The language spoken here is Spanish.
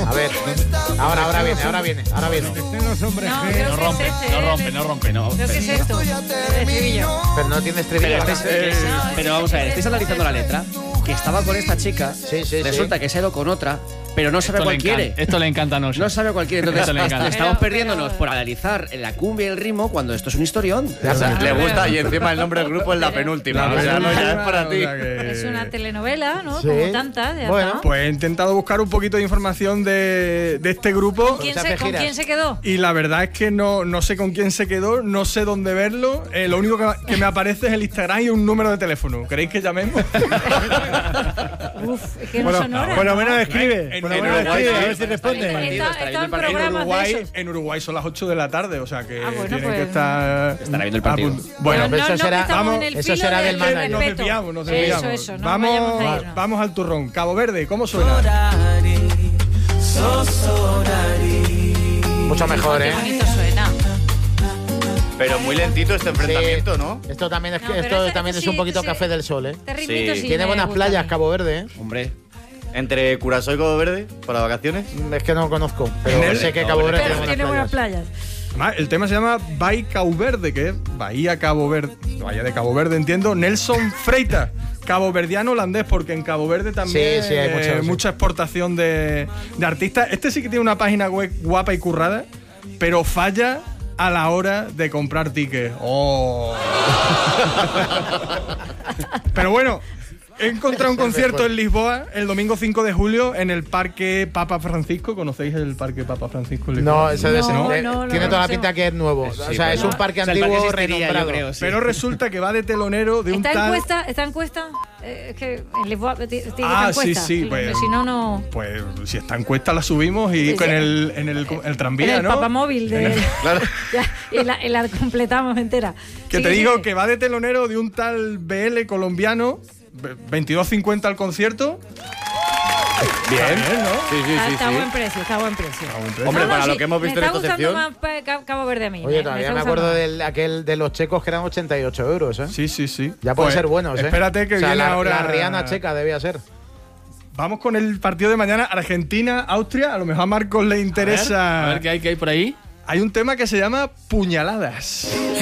A ver, ahora viene. Los hombres No, G. creo No que rompe, es este, no rompe, no rompe, no. Creo que es esto. El estribillo. Pero no tiene estribillo. Pero vamos a ver, estáis analizando la letra. Que estaba con esta chica, Sí. resulta que se ha ido con otra, pero no sabe cuál quiere. Esto le encanta a Noso. No sabe cuál quiere. Entonces Esto le encanta. estamos Pero- perdiéndonos por analizar la cumbia y el ritmo cuando esto es un historión. Le gusta y encima el nombre del grupo es la penúltima. O sea, no, ya es para ti. Es una telenovela, ¿no? Sí. Como tantas. Ya Bueno, está. Pues he intentado buscar un poquito de información de este grupo. ¿Quién se se- hace ¿Con giras. quién se quedó? Y la verdad es que no sé con quién se quedó, no sé dónde verlo. Lo único que me aparece es el Instagram y un número de teléfono. ¿Queréis que llamemos? Uf, es que no sonora. Por lo ¿no? menos escribe. En Por lo menos Uruguay, escribe, a sí. ver si responde. Está en programas En de Uruguay, esos. en Uruguay son las 8 de la tarde, o sea que Bueno, tienen pues, que estar. Estará viendo el partido. Bueno, no, eso no, será- que estamos vamos, en el eso filo será del manager. nos respeto. desviamos. Eso, no vayamos a irnos. vamos al turrón. Cabo Verde, ¿cómo suena? mucho mejor, Qué ¿eh? bonito suena. Pero muy lentito este enfrentamiento, ¿no? Esto también es No, que pero esto este- también este es un sí, poquito este sí. café del sol, ¿eh? Este ritmito sí Tiene me buenas gusta playas a mí. Cabo Verde, ¿eh? Hombre, Entre Curazao y Cabo Verde, para vacaciones. Es que no conozco, pero En el- sé que Cabo Verde Pero tiene buenas playas. playas. Además, el tema se llama Bahía Cabo Verde, que es Bahía Cabo Verde. Bahía de Cabo Verde, entiendo. Nelson Freitas, caboverdiano holandés, porque en Cabo Verde también Sí, hay mucho, sí. mucha exportación de artistas. Este sí que tiene una página web guapa y currada, pero falla a la hora de comprar tickets. ¡Oh! Pero bueno, he encontrado un concierto en Lisboa el domingo 5 de julio en el Parque Papa Francisco. ¿Conocéis el Parque Papa Francisco en Lisboa? No, eso de No, ese- no, tiene no, toda la no pinta sé. que es nuevo. Sí, o sea, pues es un parque o sea, el antiguo parque existiría, renombrado. yo creo, sí. Pero resulta que va de telonero de un ¿Está tal... encuesta? ¿Está encuesta? Es que en Lisboa tiene que estar Ah, encuesta. sí, pues- Si no, no. Pues si está encuesta la subimos y Sí, con sí. el En tranvía, el ¿no? papamóvil de. Claro. Ya, y la completamos entera. Que Sí, te sí, digo sí. que va de telonero de un tal BL colombiano, 22.50 al concierto. Bien. Está bien, ¿no? Sí, sí, sí. Está sí. buen precio, está buen precio. Hombre, No, para sí, lo que hemos visto en me esta está sección. gustando más Cabo Verde a mí. Oye, me todavía está me acuerdo gustando. aquel de los checos que eran 88 euros, ¿eh? Sí, sí, sí. Ya pueden Pues, ser buenos, ¿eh? Espérate que O sea, viene la ahora... Rihanna checa debía ser. Vamos con el partido de mañana, Argentina-Austria. A lo mejor a Marcos le interesa... A ver qué hay por ahí. Hay un tema que se llama Puñaladas.